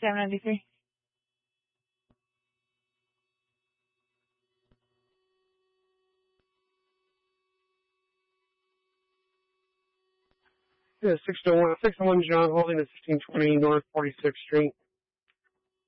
793. Yeah, 601 John Holding at 1620 North 46th Street.